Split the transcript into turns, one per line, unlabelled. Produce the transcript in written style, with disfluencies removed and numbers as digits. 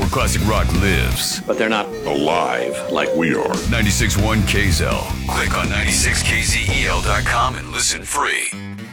where classic rock lives.
But they're not alive like we are.
96.1 KZEL. Click on 96kzel.com and listen free.